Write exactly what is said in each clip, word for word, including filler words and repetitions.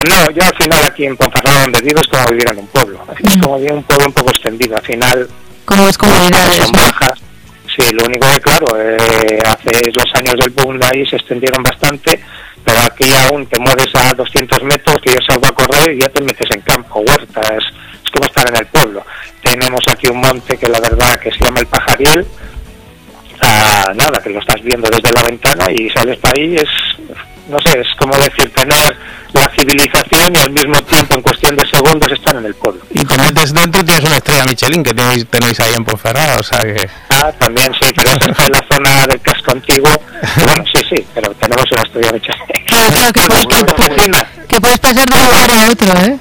No, yo al final aquí en Ponferrada donde vivo es como vivir en un pueblo. Mm. Es como vivir en un pueblo un poco extendido. Al final... Como es comunidades, son bajas. Sí, lo único que claro, eh, hace los años del boom de ahí se extendieron bastante, pero aquí aún te mueves a doscientos metros, que yo salgo a correr y ya te metes en campo, huerta, es, es como estar en el pueblo. Tenemos aquí un monte que la verdad que se llama el Pajariel, ah, nada, que lo estás viendo desde la ventana y sales para ahí, es, no sé, es como decir, tener la civilización y al mismo tiempo en cuestión de segundos estar en el pueblo. Y te metes dentro y tienes una estrella Michelin que tenéis, tenéis ahí en Ponferrada, o sea que... Ah, también sí, pero eso está en la zona del casco antiguo. Bueno, sí, sí, pero tenemos una estrella Michelin. Claro, claro, que, puedes, que, que puedes pasar de un lugar a otro, ¿eh?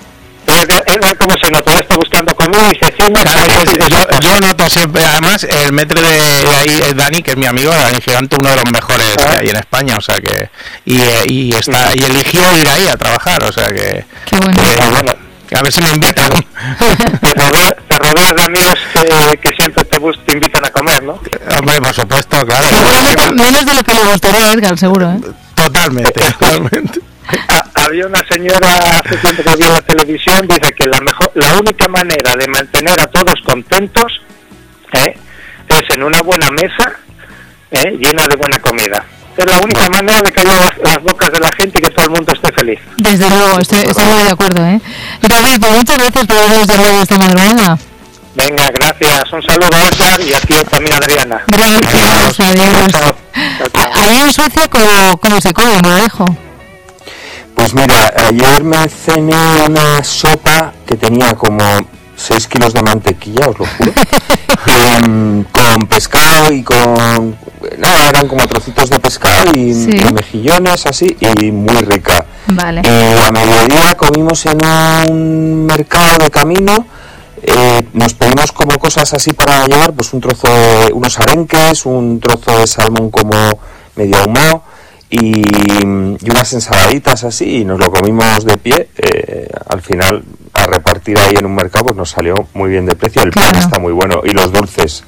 Es como se nota, está buscando comida y se cena. Yo, yo noto siempre, además, el metro de ahí es Dani, que es mi amigo, Dani Gigante, uno de los mejores ah. que hay en España, o sea que... Y, y está y eligió ir ahí a trabajar, o sea que... Qué bueno. Que, bueno a ver si me invitan. Te rodeas, te rodeas de amigos que, que siempre te, bus, te invitan a comer, ¿no? Hombre, por supuesto, claro. Menos, menos de lo que le gustaría a Edgar, seguro, ¿eh? Totalmente, totalmente. Había una señora hace tiempo que vi en la televisión, dice que la mejor, la única manera de mantener a todos contentos ¿eh? es en una buena mesa ¿eh? llena de buena comida. Es la única manera de que haya las, las bocas de la gente y que todo el mundo esté feliz. Desde luego, estoy, estoy muy de acuerdo, ¿eh? David, pues muchas gracias por habernos llamado esta madrugada. Venga, gracias. Un saludo a Edgar y a ti también, Adriana. Gracias, adiós. Ahí en Suecia, ¿cómo, cómo se come? Me lo dejo. Pues mira, ayer me cené una sopa que tenía como seis kilos de mantequilla, os lo juro, con, con pescado y con... Nada, eran como trocitos de pescado y, ¿sí? y mejillones así, y muy rica. Vale. Eh, a mediodía comimos en un mercado de camino, eh, nos pedimos como cosas así para llevar, pues un trozo de... unos arenques, un trozo de salmón como medio ahumado, y, y unas ensaladitas así, y nos lo comimos de pie. Eh, al final, a repartir ahí en un mercado, pues nos salió muy bien de precio. El claro. pan está muy bueno, y los dulces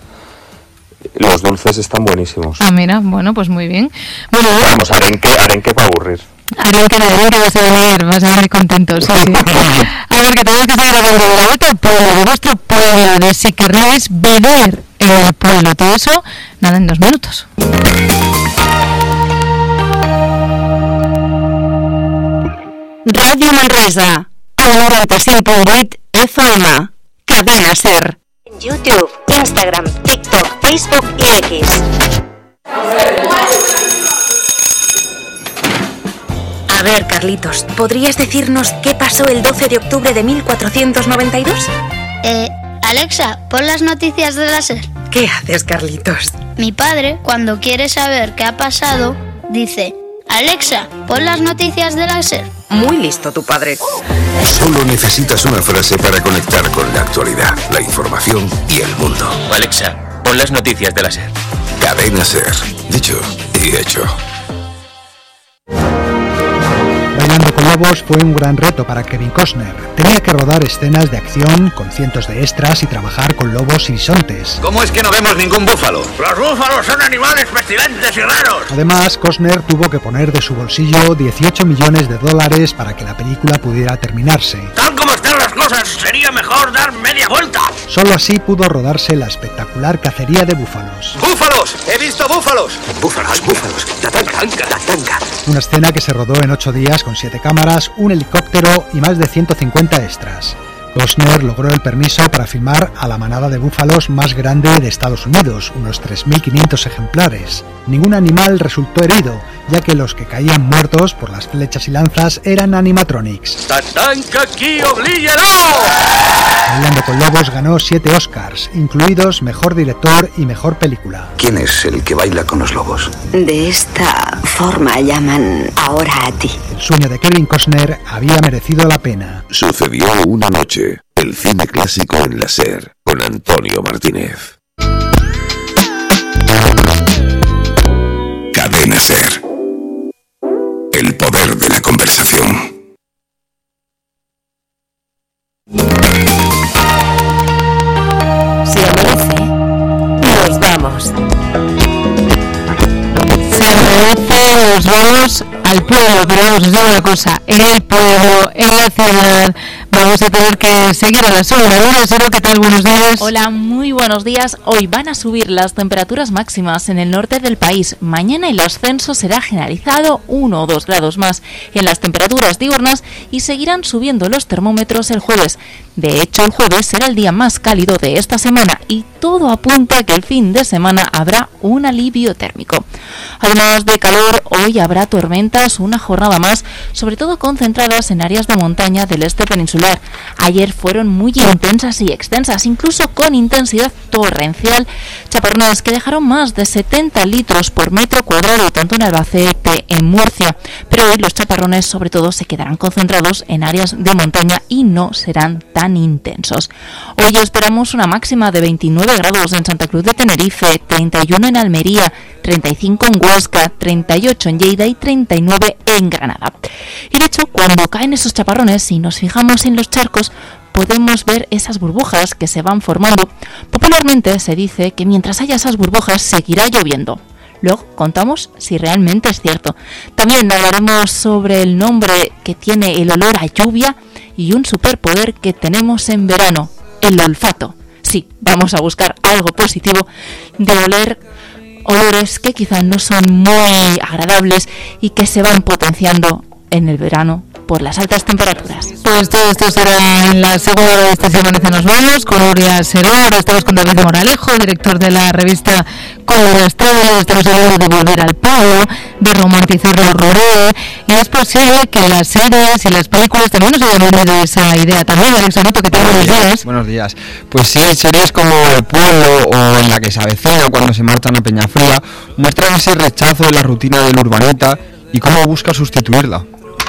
los dulces están buenísimos. Ah, mira, bueno, pues muy bien. Bueno, vamos, arenque, arenque para aburrir. Arenque, arenque vas a venir, vas a venir contentos, sí, sí. A ver, que tenemos que seguir hablando de la vuelta al pueblo, de vuestro pueblo, de si querréis vivir en el pueblo, todo eso, nada, en dos minutos. Radio Manresa, el noranta cinc punt vuit F M, Cadena Ser. YouTube, Instagram, TikTok, Facebook y X. A ver, Carlitos, ¿podrías decirnos qué pasó el doce de octubre de mil cuatrocientos noventa y dos? Eh, Alexa, pon las noticias de la SER. ¿Qué haces, Carlitos? Mi padre, cuando quiere saber qué ha pasado, dice: Alexa, pon las noticias de la SER. Muy listo tu padre. Solo necesitas una frase para conectar con la actualidad, la información y el mundo. Alexa, pon las noticias de la SER. Cadena SER. Dicho y hecho. Bailando con lobos fue un gran reto para Kevin Costner. Tenía que rodar escenas de acción con cientos de extras y trabajar con lobos y bisontes. ¿Cómo es que no vemos ningún búfalo? Los búfalos son animales pestilentes y raros. Además, Costner tuvo que poner de su bolsillo dieciocho millones de dólares para que la película pudiera terminarse. Tal como están las cosas, sería mejor dar media vuelta. Solo así pudo rodarse la espectacular cacería de búfalos. ¡Búfalos! ¡He visto búfalos! ¡Búfalos, búfalos! ¡Tatanka, tatanka! Una escena que se rodó en ocho días con siete cámaras, un helicóptero y más de ciento cincuenta extras. Costner logró el permiso para filmar a la manada de búfalos más grande de Estados Unidos, unos tres mil quinientos ejemplares. Ningún animal resultó herido, ya que los que caían muertos por las flechas y lanzas eran animatronics. ¡Tatanka aquí oblígalo! Bailando con lobos ganó siete Oscars, incluidos Mejor Director y Mejor Película. ¿Quién es el que baila con los lobos? De esta forma llaman ahora a ti. El sueño de Kevin Costner había merecido la pena. Sucedió una noche, el cine clásico en la SER, con Antonio Martínez. Cadena SER. El poder de la conversación. Si amanece, nos vamos. Si amanece, nos vamos a al pueblo, pero vamos, os digo una cosa, en el pueblo, en la ciudad, vamos a tener que seguir a la sombra. Lola Sero, ¿qué tal? Buenos días. Hola, muy buenos días. Hoy van a subir las temperaturas máximas en el norte del país. Mañana el ascenso será generalizado, uno o dos grados más en las temperaturas diurnas y seguirán subiendo los termómetros el jueves. De hecho, el jueves será el día más cálido de esta semana y todo apunta a que el fin de semana habrá un alivio térmico. Además de calor, hoy habrá tormentas una jornada más, sobre todo concentradas en áreas de montaña del este peninsular. Ayer fueron muy intensas y extensas, incluso con intensidad torrencial, chaparrones que dejaron más de setenta litros por metro cuadrado, tanto en Albacete, en Murcia. Pero hoy los chaparrones sobre todo se quedarán concentrados en áreas de montaña y no serán tan intensos. Hoy esperamos una máxima de veintinueve grados en Santa Cruz de Tenerife, treinta y uno en Almería, treinta y cinco en Huesca, treinta y ocho en Lleida y treinta y nueve en Granada. Y de hecho, cuando caen esos chaparrones, si nos fijamos en los charcos, podemos ver esas burbujas que se van formando. Popularmente se dice que mientras haya esas burbujas seguirá lloviendo. Luego contamos si realmente es cierto. También hablaremos sobre el nombre que tiene el olor a lluvia y un superpoder que tenemos en verano, el olfato. Sí, vamos a buscar algo positivo de oler olores que quizás no son muy agradables y que se van potenciando en el verano por las altas temperaturas. Pues todo esto será en la segunda de Estación Amanece Nos Vamos, con Nuria Seró. Ahora estamos con David Moralejo, director de la revista Color Estrella. Estamos hablando de volver al pueblo, de romantizar lo rural, y es posible que las series y las películas también nos hayan venido esa idea. También, Alexa Noto, que te buenos días. Buenos días. Pues sí, series como El Pueblo o En la que se avecina, cuando se marchan a Peñafría, muestran ese rechazo de la rutina del urbanita y cómo busca sustituirla.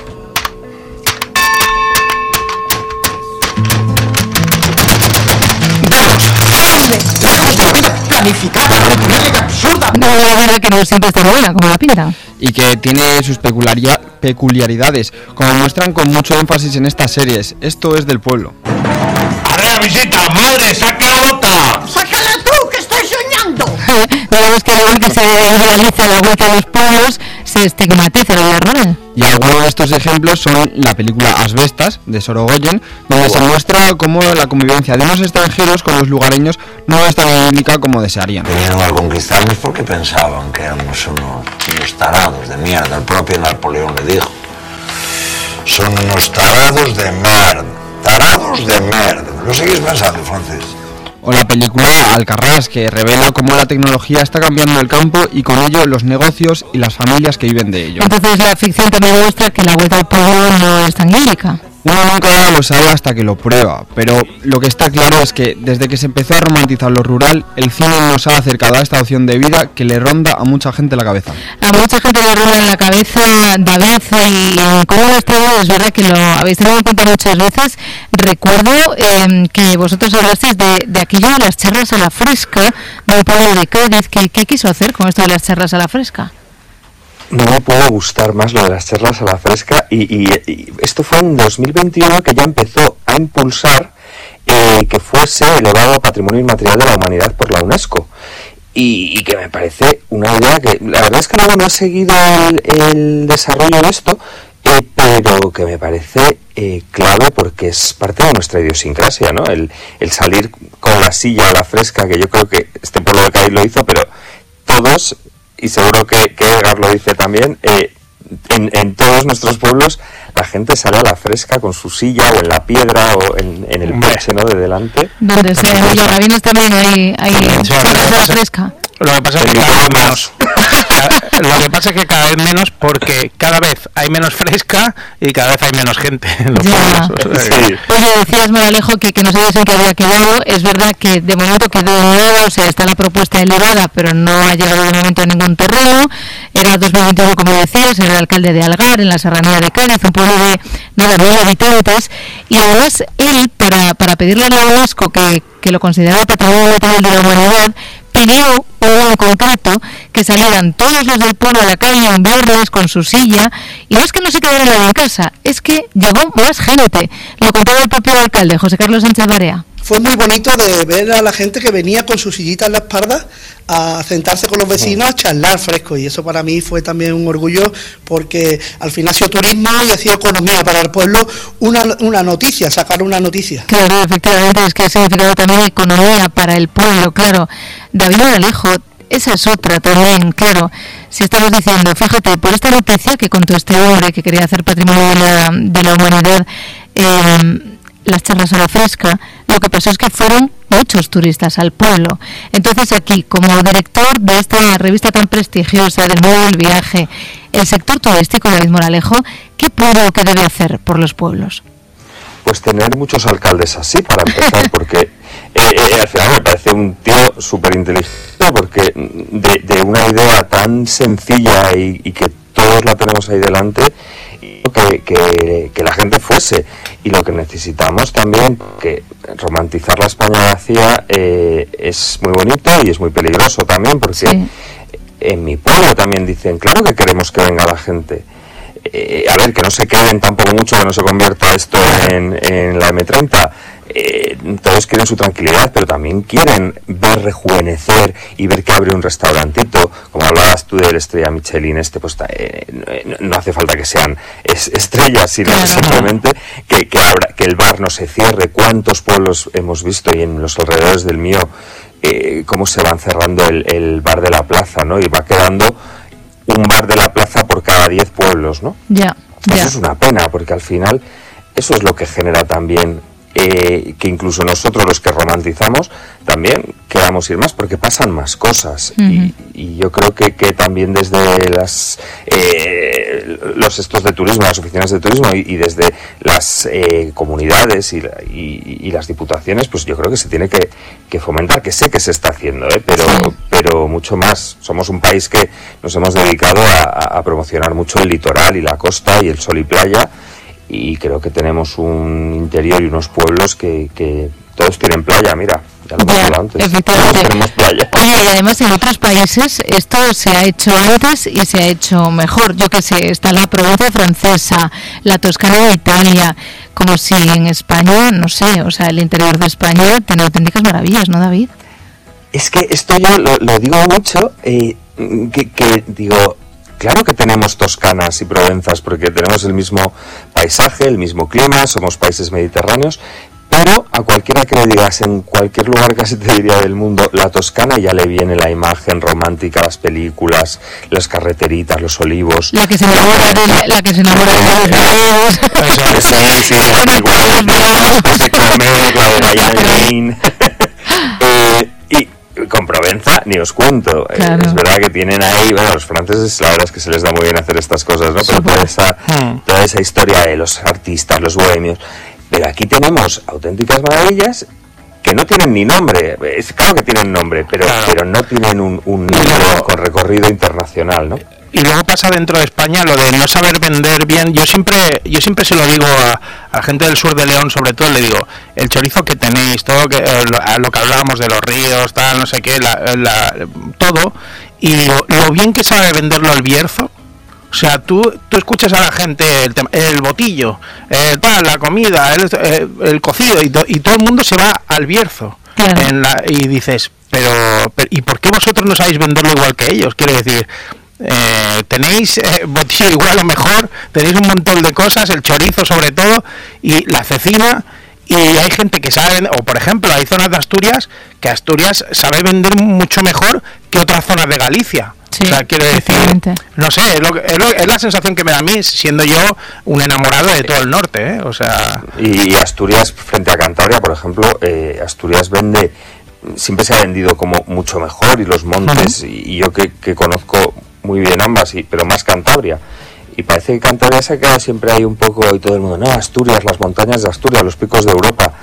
Planificada, absurda. No, la verdad que no siempre está buena, como la pinta. Y que tiene sus peculiaria- peculiaridades, como muestran con mucho énfasis en estas series. Esto es del pueblo. ¡Arrea, visita! ¡Madre, saca la bota! ¡Sácala tú, que estoy soñando! Digamos que al igual que se realiza la vuelta a los pueblos, se estigmatiza la vida rural. Y algunos de estos ejemplos son la película Asbestas, de Sorogoyen, donde se muestra cómo la convivencia de unos extranjeros con los lugareños no es tan idílica como desearían. Vinieron a conquistarnos porque pensaban que éramos unos, unos tarados de mierda. El propio Napoleón le dijo: son unos tarados de mierda. Tarados de mierda. ¿Lo seguís pensando, Francis? O la película Alcarrás, que revela cómo la tecnología está cambiando el campo y con ello los negocios y las familias que viven de ello. Entonces la ficción también muestra que la vuelta al pueblo no es tan idílica. Uno nunca lo sabe hasta que lo prueba, pero lo que está claro es que desde que se empezó a romantizar lo rural, el cine nos ha acercado a esta opción de vida que le ronda a mucha gente la cabeza. A mucha gente le ronda en la cabeza, David, y como lo está, es verdad que lo habéis tenido en cuenta muchas veces. Recuerdo eh, que vosotros hablasteis de, de aquello de las charlas a la fresca, del pueblo de Cádiz. ¿Qué, ¿Qué quiso hacer con esto de las charlas a la fresca? No me puede gustar más lo de las charlas a la fresca y, y, y esto fue en dos mil veintiuno que ya empezó a impulsar eh, que fuese elevado a Patrimonio Inmaterial de la Humanidad por la UNESCO y, y que me parece una idea que la verdad es que luego no he seguido el, el desarrollo de esto, eh, pero que me parece eh, clave porque es parte de nuestra idiosincrasia, ¿no? El, el salir con la silla a la fresca, que yo creo que este pueblo de Cádiz lo hizo, pero todos, y seguro que, que Edgar lo dice también, eh, en, en todos nuestros pueblos la gente sale a la fresca con su silla o en la piedra o en, en el porche, ¿no?, de delante. Donde se los rabinos también hay, hay charlas a la fresca. Lo que pasa es que cada vez menos. Lo que pasa es que cada vez menos porque cada vez hay menos fresca y cada vez hay menos gente en los ya. pueblos. Sí. Oye, decías, Moralejo, que, que no sabías en qué había quedado. Es verdad que de momento quedó en nada, o sea, está la propuesta elevada, pero no ha llegado de momento a ningún terreno. Era dos mil veintiuno, como decías, era el alcalde de Algar, en la serranía de Cádiz, un pueblo de nada, nueve habitantes. Y además, él, para, para pedirle a la UNESCO que, que lo considerara Patrimonio Inmaterial de la Humanidad, pidió en concreto que salieran todos los del pueblo a la calle en viernes con su silla, y no es que no se quedaran en casa, es que llegó más gente. Lo contaba el propio alcalde, José Carlos Sánchez Barea. fue muy bonito de ver a la gente que venía con su sillita en la espalda a sentarse con los vecinos a charlar fresco, y eso para mí fue también un orgullo, porque al final ha sido turismo y ha sido economía para el pueblo, una, una noticia, sacar una noticia. Claro, efectivamente, es que ha significado también economía para el pueblo, claro. David Moralejo, esa es otra también, claro. Si estamos diciendo, fíjate, por esta noticia que contó este hombre que quería hacer patrimonio de la, de la humanidad, eh, las charlas a la fresca, lo que pasó es que fueron muchos turistas al pueblo. Entonces aquí, como director de esta revista tan prestigiosa del mundo del viaje, el sector turístico, David Moralejo, ¿qué puede o qué debe hacer por los pueblos? Pues tener muchos alcaldes así, para empezar, porque eh, eh, al final me parece un tío súper inteligente, porque de, de una idea tan sencilla y, y que todos la tenemos ahí delante, que, que, que la gente fuese. Y lo que necesitamos también, que romantizar la España vacía eh, es muy bonito y es muy peligroso también, porque sí. En mi pueblo también dicen, claro que queremos que venga la gente. Eh, a ver, que no se queden tampoco mucho, que no se convierta esto en, en la eme treinta. Eh, todos quieren su tranquilidad, pero también quieren ver rejuvenecer y ver que abre un restaurantito, como hablabas tú del Estrella Michelin este, pues eh, no, no hace falta que sean es, estrellas, sino claro. Simplemente que, que, abra, que el bar no se cierre. ¿Cuántos pueblos hemos visto, y en los alrededores del mío, eh, cómo se van cerrando el, el bar de la plaza, ¿no? Y va quedando un bar de la plaza por cada diez pueblos, ¿no? Ya, Eso ya. es una pena, porque al final eso es lo que genera también eh, que incluso nosotros, los que romantizamos, también queramos ir más, porque pasan más cosas. Uh-huh. y, y yo creo que, que también desde las eh, los estos de turismo, las oficinas de turismo, y, y desde las eh, comunidades y, y, y las diputaciones, pues yo creo que se tiene que, que fomentar, que sé que se está haciendo, ¿eh? pero, sí. pero mucho más. Somos un país que nos hemos dedicado a, a promocionar mucho el litoral y la costa y el sol y playa, y creo que tenemos un interior y unos pueblos que, que todos tienen playa, mira, ya lo hemos hablado antes, todos tenemos playa. Oye, y además en otros países esto se ha hecho antes y se ha hecho mejor. Yo que sé, está la Provenza francesa, la Toscana de Italia, como si en España, no sé, o sea, el interior de España tiene auténticas maravillas, ¿no, David? Es que esto yo lo, lo digo mucho, eh, que, que digo... Claro que tenemos Toscanas y Provenzas, porque tenemos el mismo paisaje, el mismo clima, somos países mediterráneos, pero a cualquiera que le digas en cualquier lugar, casi te diría del mundo, la Toscana, ya le viene la imagen romántica, las películas, las carreteritas, los olivos. La que se enamora de, la que se enamora de los olivos. Sí, sí, las películas de comer, la de Diane Lane. Con Provenza ni os cuento. Claro. Eh, es verdad que tienen ahí, bueno, los franceses la verdad es que se les da muy bien hacer estas cosas, ¿no? Pero toda esa, toda esa historia de los artistas, los bohemios. Pero aquí tenemos auténticas maravillas que no tienen ni nombre. Es claro que tienen nombre, pero, claro. pero no tienen un, un nombre con recorrido internacional, ¿no? Y luego pasa dentro de España lo de no saber vender bien. Yo siempre yo siempre se lo digo a, a la gente del sur de León, sobre todo, le digo, el chorizo que tenéis, todo que, eh, lo, a lo que hablábamos de los ríos, tal, no sé qué, la, la, todo, y digo, lo bien que sabe venderlo el Bierzo. O sea, tú tú escuchas a la gente el, el botillo, el, tal, la comida, el, el, el cocido, y, to, y todo el mundo se va al Bierzo. Claro. En la, y dices, pero, pero ¿y por qué vosotros no sabéis venderlo igual que ellos? Quiero decir... Eh, tenéis eh, botillo igual o mejor, tenéis un montón de cosas, el chorizo sobre todo, y la cecina, y hay gente que sabe vender, o por ejemplo hay zonas de Asturias que Asturias sabe vender mucho mejor que otras zonas de Galicia. Sí, o sea, quiero decir, no sé, es, lo, es, lo, es la sensación que me da a mí, siendo yo un enamorado de todo el norte, ¿eh? O sea... Y, y Asturias frente a Cantabria, por ejemplo, eh, Asturias vende, siempre se ha vendido como mucho mejor, y los montes, uh-huh. y, y yo que, que conozco muy bien ambas, y, pero más Cantabria, y parece que Cantabria se queda siempre ahí un poco, y todo el mundo, no, Asturias, las montañas de Asturias, los picos de Europa,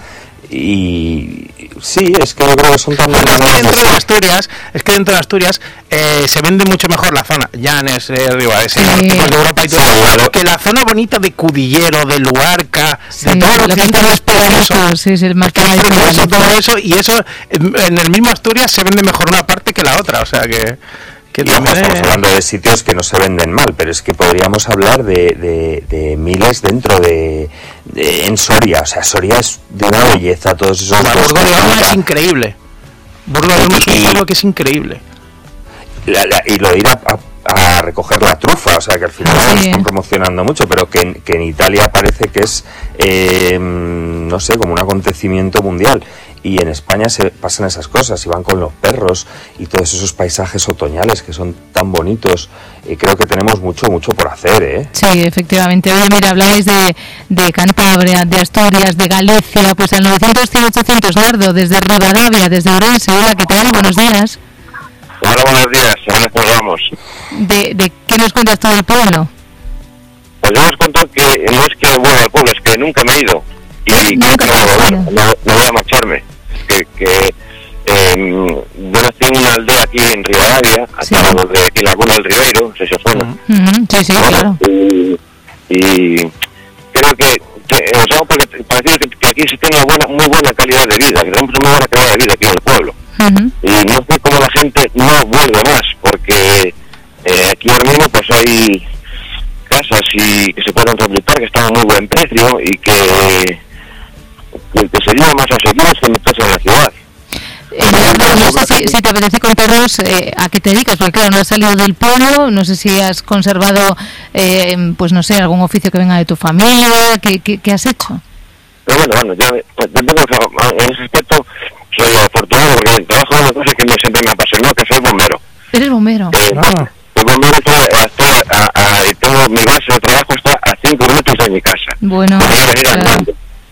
y sí, es que yo creo que son también... Es que dentro de Asturias, es que dentro de Asturias eh, se vende mucho mejor la zona, Llanes, eh, Ribades, sí. de Europa y todo, sí, claro. que la zona bonita de Cudillero, de Luarca, sí, de todo lo que entra después de eso, sí, sí, el más que todo eso, y eso en el mismo Asturias se vende mejor una parte que la otra, o sea que... que que y ojo, estamos hablando de sitios que no se venden mal, pero es que podríamos hablar de, de, de miles dentro de, de en Soria. O sea, Soria es de una belleza, todos esos... Burgos de Olmo es increíble. Burgos de Olmo es un pueblo que es increíble. La, la, y lo de ir a, a, a recoger la trufa, o sea, que al final sí. Lo están promocionando mucho, pero que en, que en Italia parece que es, eh, no sé, como un acontecimiento mundial. Y en España se pasan esas cosas, y van con los perros y todos esos paisajes otoñales que son tan bonitos. Y creo que tenemos mucho, mucho por hacer, ¿eh? Sí, efectivamente. Oye, mira, habláis de, de Cantabria, de Asturias, de Galicia, pues al novecientos cien ochocientos, Nardo, desde Rivadavia, desde Ourense. Hola, ¿qué tal? Buenos días. Hola, buenos días. ¿Cómo vamos? ¿De, de qué nos cuentas tú del pueblo? Pues yo os cuento que no es que vuelva al pueblo, es que nunca me he ido. Y nunca no, no, no, no voy a marcharme. Que, que eh, yo nací en una aldea aquí en Rivadavia, sí. Al lado de aquí, Laguna del Ribeiro, si se suena. Uh-huh. Sí, sí, bueno, claro. Y, y creo que, que o sea, para, para decir que, que aquí se tiene una buena, muy buena calidad de vida, que tenemos una buena calidad de vida aquí en el pueblo. Uh-huh. Y no sé cómo la gente no vuelve más, porque eh, aquí ahora mismo pues hay casas y que se pueden rehabilitar, que están a muy buen precio y que... el que sería más asequible es que meterse en la ciudad. Eh, no sé si, si te apetece contarnos eh, a qué te dedicas, porque claro, no has salido del pueblo, no sé si has conservado, eh, pues no sé, algún oficio que venga de tu familia, ¿qué, qué, qué has hecho? Pero bueno, bueno, yo, pues, en ese aspecto soy afortunado porque el trabajo es una cosa que no siempre me apasionó, que soy bombero. ¿Eres bombero? Eh, ah. Soy bombero, estoy, estoy a, a, y tengo mi base de trabajo está a cinco minutos de mi casa. Bueno, claro.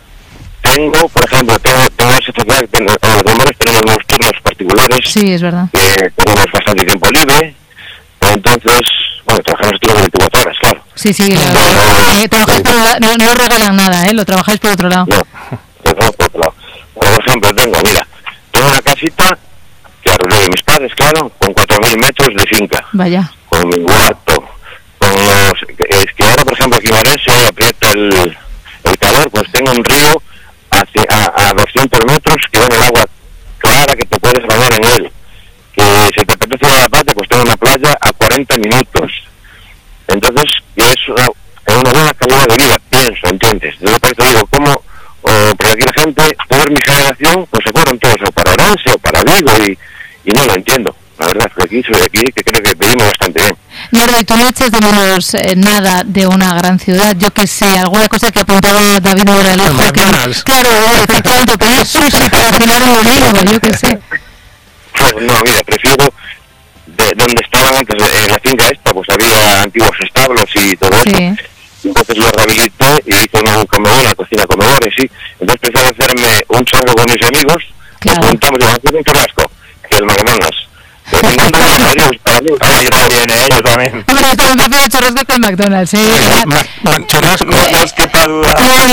Tengo, por ejemplo, tengo, tengo esa facilidad que tengo, los bomberos tenemos unos turnos particulares. Sí, es verdad. Que tenemos bastante tiempo libre. Entonces, bueno, trabajamos turnos veinticuatro horas, claro. Sí, sí, no, eh, trabajáis por, no, no regalan nada, ¿eh? Lo trabajáis por otro lado. No, trabajamos por otro lado. Por ejemplo, tengo, mira, tengo una casita que arreglé de mis padres, claro, con cuatro mil metros de finca. Vaya. Con mi huerto, con los... Es que ahora, por ejemplo, aquí en Ourense aprieta el, el calor, pues tengo un río hacia, a, a doscientos metros que viene el agua clara que te puedes bañar en él. Que si te apetece ir a la playa, pues tengo una playa a cuarenta minutos. Entonces, es una, es una buena calidad de vida, pienso, ¿entiendes? Yo por eso digo, ¿cómo? O, porque aquí la gente, por mi generación, pues se fueron todos o para Ourense o para Vigo y, y no lo entiendo. La verdad, que aquí soy de aquí, que creo que vivimos bastante bien. Nardo, ¿y tú no echas de menos eh, nada de una gran ciudad? Yo que sé, alguna cosa que apuntaba David Moralejo. McDonald's. Claro, efectivamente, pedir sushi para cenar un domingo, yo que sé. Pues no, mira, prefiero de donde estaban antes, en la finca esta, pues había antiguos establos y todo sí. eso. Entonces lo rehabilité y hice un comedor, una cocina comedor y sí. Entonces prefiero hacerme un charco con mis amigos, claro. Nos juntamos y vamos a hacer un churrasco, que el McDonald's. Pero me encanta los ellos, para mí, para ellos también, ellos también. Hombre, estamos haciendo churrasco con McDonald's, ¿eh? Churrasco, no os quepa duda.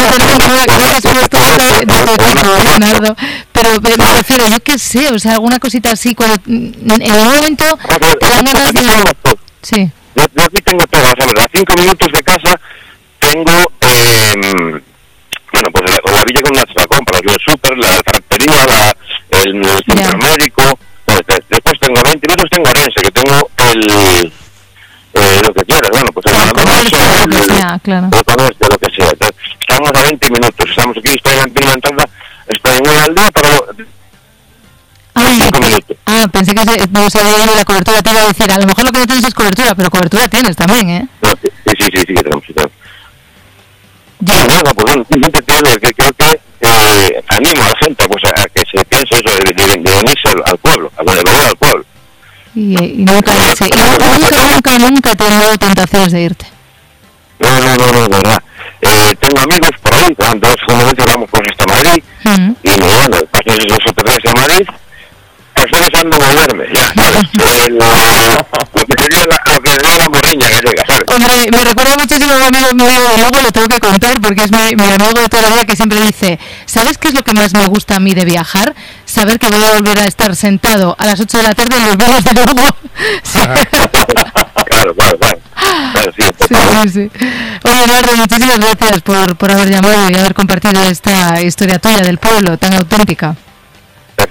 Nardo, pero me refiero, yo qué sé, o sea, alguna cosita así, cuando en algún momento te dan ganas de... Sí. Yo, yo aquí tengo todo, o sea, a cinco minutos de casa tengo, eh, bueno, pues la, la villa con una tracón para los súper, la ferretería, la, el, el centro yeah. médico. Después tengo veinte minutos, tengo Ourense, que tengo el, eh, lo que quieras, bueno, pues el comercio, lo que sea, claro. El comercio, lo que sea. Entonces, estamos a veinte minutos, estamos aquí, estoy en la entrada, estoy en una aldea, pero Ay, cinco minutos. Ah, pensé que se, no se había ido la cobertura, te iba a decir, a lo mejor lo que no tienes es cobertura, pero cobertura tienes también, ¿eh? No, sí, sí, sí, sí, que tenemos, sí, tenemos. Ya. Y nada, pues bueno, siempre te digo que creo que eh, animo a la gente pues, a que se piense eso de, de, de unirse al, al pueblo, a volver al pueblo. Y, y nunca, sí, y nunca, nunca, nunca, nunca te han dado tentaciones de irte. No, no, no, no, de verdad. Eh, tengo amigos por ahí, cuando una vez hablamos pues hasta Madrid, uh-huh. y bueno, pasan esos otros días a Madrid, estoy pensando en volverme, ya, ¿sabes? El, lo que sería la, lo que sería la morriña gallega, ¿sabes? Hombre, me recuerda muchísimo a un amigo mío, y luego lo tengo que contar porque es mi, mi amigo de toda la vida que siempre dice, ¿sabes qué es lo que más me gusta a mí de viajar? Saber que voy a volver a estar sentado a las ocho de la tarde en los vuelos de luego. Sí. Claro, claro, claro. Claro, sí, sí, sí. Oye, Nardo, muchísimas gracias por, por haber llamado y haber compartido esta historia tuya del pueblo tan auténtica. Perfecto.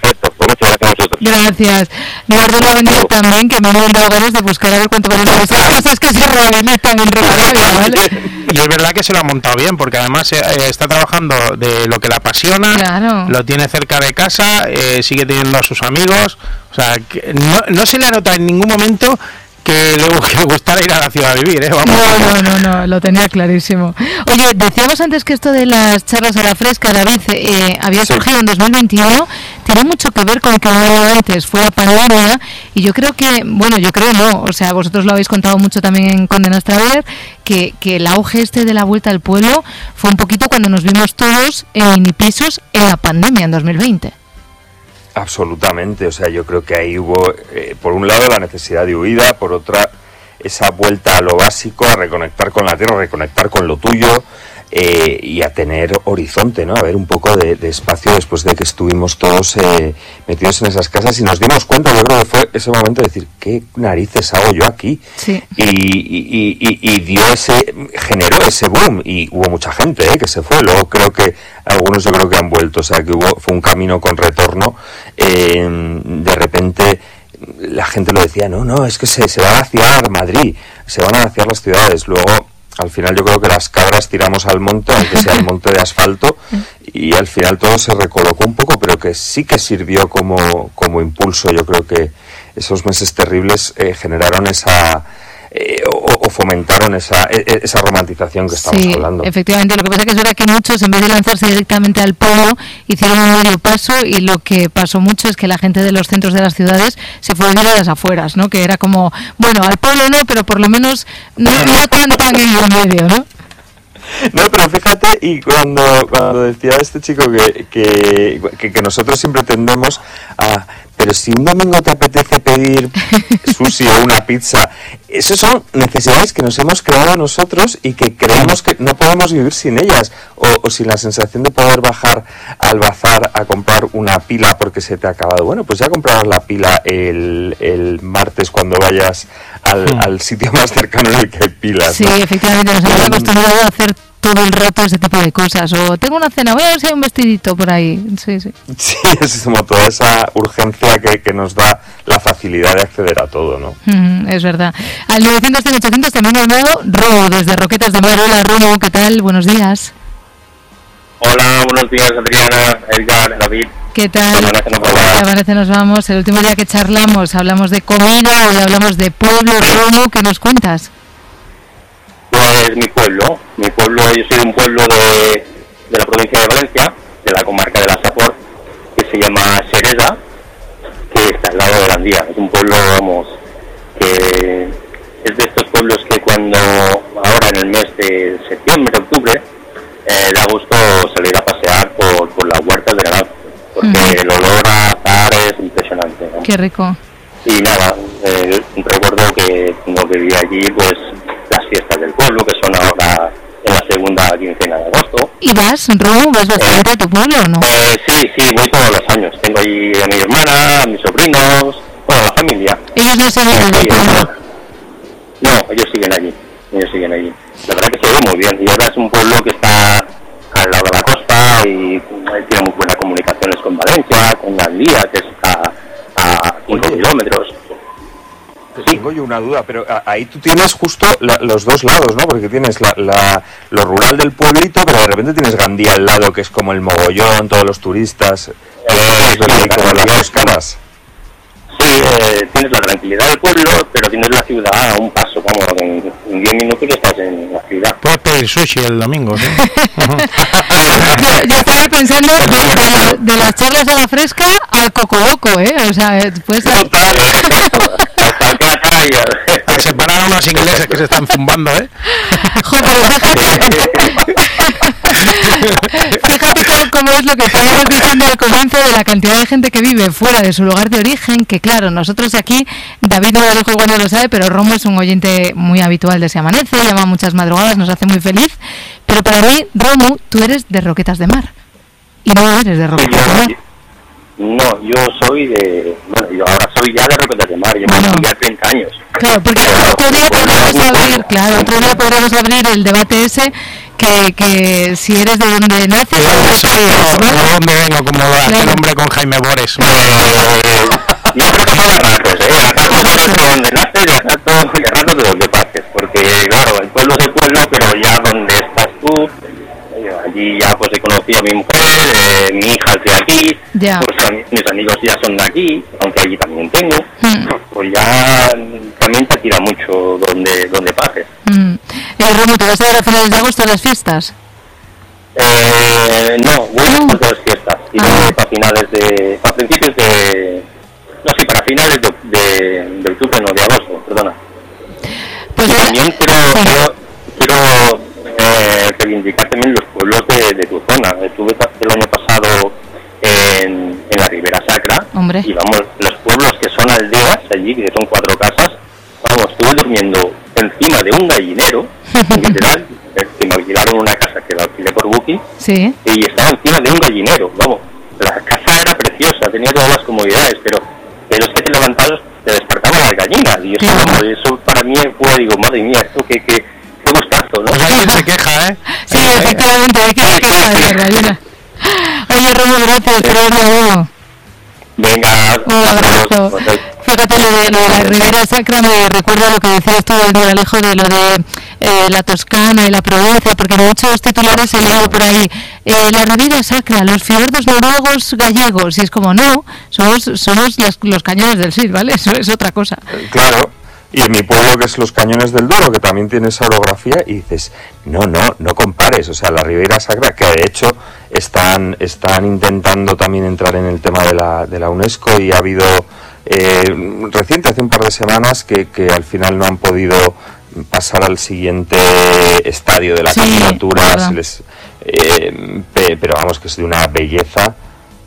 Perfecto, pues muchas gracias a vosotros. Gracias. Eduardo me ha venido también, que me han dado ganas de buscar a ver cuánto valen las cosas que se rehabilitan en Rivadavia, ¿vale? Y es verdad que se lo ha montado bien, porque además eh, está trabajando de lo que le apasiona, claro. Lo tiene cerca de casa, eh, sigue teniendo a sus amigos, o sea, que no, no se le nota en ningún momento que le, que le gustara ir a la ciudad a vivir, ¿eh? Vamos. No, no, no, no, lo tenía clarísimo. Oye, decíamos antes que esto de las charlas a la fresca, David, eh, había surgido en dos mil veintiuno, tiene mucho que ver con lo que antes fue la pandemia, y yo creo que, bueno, yo creo no, o sea, vosotros lo habéis contado mucho también en Condenas Traveler, que, que el auge este de la vuelta al pueblo fue un poquito cuando nos vimos todos en minipisos en la pandemia en dos mil veinte. Absolutamente, o sea, yo creo que ahí hubo, eh, por un lado, la necesidad de huida, por otra, esa vuelta a lo básico, a reconectar con la tierra, a reconectar con lo tuyo, eh, y a tener horizonte, ¿no? A ver un poco de, de espacio después de que estuvimos todos eh, metidos en esas casas y nos dimos cuenta, yo creo que fue ese momento de decir, ¿qué narices hago yo aquí? Sí. Y, y, y, y dio ese, generó ese boom, y hubo mucha gente eh, que se fue, luego creo que algunos yo creo que han vuelto, o sea que hubo, fue un camino con retorno, eh, de repente la gente lo decía, no, no, es que se, se va a vaciar Madrid, se van a vaciar las ciudades, luego al final yo creo que las cabras tiramos al monte, aunque sea el monte de asfalto, y al final todo se recolocó un poco, pero que sí que sirvió como, como impulso. Yo creo que esos meses terribles eh, generaron esa... Eh, o, o fomentaron esa, esa romantización que estamos sí, hablando. Efectivamente, lo que pasa es que es verdad que muchos, en vez de lanzarse directamente al pueblo, hicieron un medio paso, y lo que pasó mucho es que la gente de los centros de las ciudades se fue a vivir a las afueras, ¿no? Que era como, bueno, al pueblo no, pero por lo menos no, no tan tan en el medio, ¿no? No, pero fíjate, y cuando, cuando decía este chico que, que, que, que nosotros siempre tendemos a... Pero si un domingo te apetece pedir sushi o una pizza, esas son necesidades que nos hemos creado nosotros y que creemos que no podemos vivir sin ellas, o, o sin la sensación de poder bajar al bazar a comprar una pila porque se te ha acabado. Bueno, pues ya comprarás la pila el, el martes cuando vayas al, sí. al sitio más cercano en el que hay pilas. Sí, ¿no? Efectivamente, nos hemos acostumbrado a hacer todo el rato ese tipo de cosas, o tengo una cena, voy a ver si hay un vestidito por ahí. Sí, sí. Sí, es como toda esa urgencia que, que nos da la facilidad de acceder a todo, ¿no? Mm, es verdad. Al novecientos cien ochocientos también ha hablado Ro, desde Roquetas de Mar. Hola, Ro, ¿qué tal? Buenos días. Hola, buenos días, Adriana, Edgar, David. ¿Qué tal? ¿Te parece nos vamos? El último día que charlamos hablamos de comida, hoy hablamos de pueblo. Ro, ¿qué nos cuentas? Pues mi pueblo, mi pueblo, yo soy de un pueblo de, de la provincia de Valencia, de la comarca de la Safor, que se llama Sereda, que está al lado de Gandía. Es un pueblo, vamos, que es de estos pueblos que cuando, ahora en el mes de septiembre, octubre, eh, da gusto salir a pasear por, por las huertas de Granada, porque mm. el olor a azahar es impresionante, ¿no? Qué rico. Y nada, eh, recuerdo que cuando vivía allí, pues las fiestas del pueblo, que son ahora en la segunda quincena de agosto. ¿Y vas, Ro? ¿Vas bastante eh, a tu pueblo o no? Eh, sí, sí, voy todos los años. Tengo allí a mi hermana, a mis sobrinos, bueno, la familia. ¿Ellos no se van al pueblo? No, ellos siguen allí, ellos siguen allí. La verdad que se ve muy bien, y ahora es un pueblo que está al lado de la costa y tiene muy buenas comunicaciones con Valencia, con Gandía, que está a cinco kilómetros. Tengo yo una duda, pero ahí tú tienes justo la, los dos lados, ¿no? Porque tienes la, la, lo rural del pueblito, pero de repente tienes Gandía al lado, que es como el mogollón, todos los turistas, eh, sí, como las dos caras. Sí, eh, tienes la tranquilidad del pueblo, pero tienes la ciudad a un paso, vamos, en, en diez minutos estás en la ciudad. Puedes pedir sushi el domingo, ¿sí? yo, yo estaba pensando de, de, de las charlas a la fresca al cocoloco, ¿eh? O sea, pues... A separar a unos ingleses que se están zumbando, ¿eh? Joder, fíjate cómo es lo que estábamos diciendo al comienzo de la cantidad de gente que vive fuera de su lugar de origen, que claro, nosotros aquí, David no lo dijo igual no lo sabe, pero Romo es un oyente muy habitual de Se Amanece, llama muchas madrugadas, nos hace muy feliz, pero para mí, Romo, tú eres de Roquetas de Mar, y no eres de Roquetas de Mar. No, yo soy de... Bueno, yo ahora soy ya de Roquetas de Mar, llevo bueno. ya treinta años. Claro, porque otro día podríamos abrir, claro, otro día podríamos abrir el debate ese, que que, que si eres de donde naces, eso, eres, no, ¿no? no, dónde vengo, como lo hace el hombre con Jaime Bores. Eh, yo creo que son las ratos, ¿eh? Las ratos de donde naces y las ratos, y las ratos de donde pases, porque claro, el pueblo es el pueblo, pero ya donde estás tú, eh, allí ya pues he conocido a mi mujer, eh, mi hija es de aquí, ya. Pues a, mis amigos ya son de aquí, aunque allí también tengo, mm. pues ya también te tira mucho donde, donde pases. Mm. Eh, Romo, ¿te vas a ver a finales de agosto a las fiestas? Eh, no, voy a todas las fiestas, y ah. para finales de, para principios de, no, sí, para finales de, de, de octubre, no, de agosto, perdona. Pues y también quiero, quiero, quiero eh, reivindicar también los pueblos de, de tu zona. Estuve el año pasado en, en la Ribera Sacra. Hombre. Y vamos, los pueblos que son aldeas allí, que son cuatro casas, vamos, estuve durmiendo encima de un gallinero, literal, que me alquilaron una casa que la alquilé por Booking, sí. Y estaba encima de un gallinero, vamos, la casa era preciosa, tenía todas las comodidades, pero de los que te levantabas te despertaban las gallinas, y eso, sí. Como, eso para mí fue, digo, madre mía, esto que, que, qué gustazo, ¿no? Pues alguien se queja, ¿eh? Sí, sí, efectivamente, hay que se queja de las gallinas. Oye, Romo, gracias, te lo digo. Venga, un abrazo. Fíjate, lo de, lo de la Ribera Sacra me recuerda lo que decías tú del Alejo, de lo de eh, la Toscana y la Provenza, porque en muchos titulares he leído por ahí eh, la Ribera Sacra, los fiordos noruegos gallegos, y es como, no, somos, somos los, los cañones del Sil, ¿vale? Eso es otra cosa. Claro. Y en mi pueblo, que es los Cañones del Douro, que también tiene esa orografía, y dices, no, no, no compares. O sea, la Ribera Sacra, que de hecho están están intentando también entrar en el tema de la, de la UNESCO, y ha habido, eh, reciente, hace un par de semanas, que, que al final no han podido pasar al siguiente estadio de la sí, candidatura, se les, eh, pero vamos, que es de una belleza.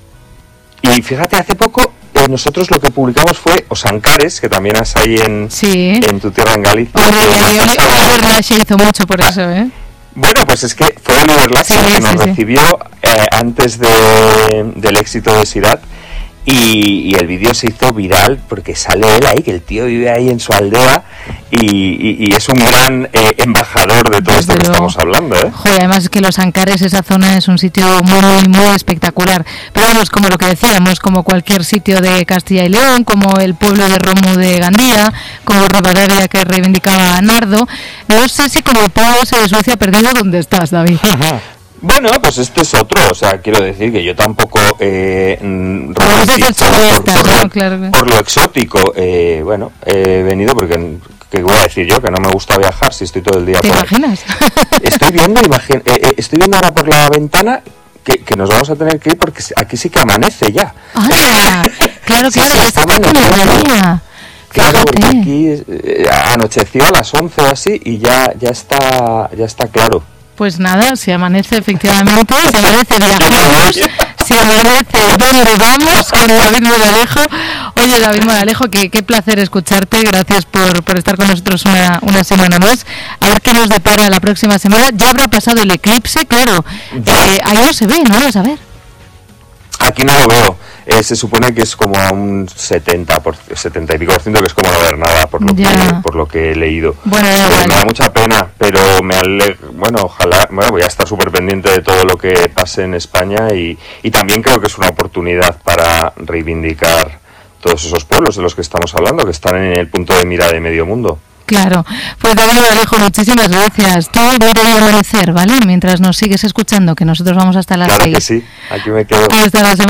Y fíjate, hace poco... nosotros lo que publicamos fue Osancares, que también has ahí en, sí. en tu tierra, en Galicia. Oliver se hizo mucho por eso, ¿eh? Bueno, pues es que fue Oliver Lache sí, que nos sí, recibió sí. Eh, antes de, del éxito de Sirat, y, y el vídeo se hizo viral porque sale él ahí, que el tío vive ahí en su aldea, y, y, y es un gran eh, embajador de todo Desde esto que luego. Estamos hablando, ¿eh? Joder, además es que Los Ancares, esa zona es un sitio muy, muy espectacular. Pero vamos, como lo que decíamos, como cualquier sitio de Castilla y León, como el pueblo de Romo de Gandía, como Rivadavia, que reivindicaba a Nardo. No sé si como el pueblo de Suecia perdido donde estás, David. Bueno, pues este es otro, o sea, quiero decir que yo tampoco eh, por, por, por, no, claro. por lo exótico, eh, bueno, he venido porque, ¿qué voy a decir yo? Que no me gusta viajar si estoy todo el día ¿Te por imaginas? Estoy viendo, imagine, eh, estoy viendo ahora por la ventana que, que nos vamos a tener que ir porque aquí sí que amanece ya. ¡Ah! Claro, sí, claro, sí, está está bueno. Claro, porque aquí eh, anocheció a las once o así y ya, ya está, ya está claro. Pues nada, si amanece efectivamente, si amanece viajamos, si amanece dónde vamos con David Moralejo. Oye, David Moralejo, que qué placer escucharte, gracias por, por estar con nosotros una, una semana más. A ver qué nos depara la próxima semana. Ya habrá pasado el eclipse, claro, eh, ahí no se ve, ¿no? Vas a ver. Aquí no lo veo. Eh, se supone que es como a un setenta, por, setenta y pico por ciento, que es como no ver nada, por lo que por lo que he leído. Bueno, eh, vale. Me da mucha pena, pero me ale... bueno, ojalá, bueno, voy a estar súper pendiente de todo lo que pase en España, y, y también creo que es una oportunidad para reivindicar todos esos pueblos de los que estamos hablando, que están en el punto de mira de medio mundo. Claro, pues David Moralejo, muchísimas gracias. Tú mira el amanecer, ¿vale? Mientras nos sigues escuchando, que nosotros vamos hasta las claro seis. Que sí, aquí me quedo. Hasta la semana.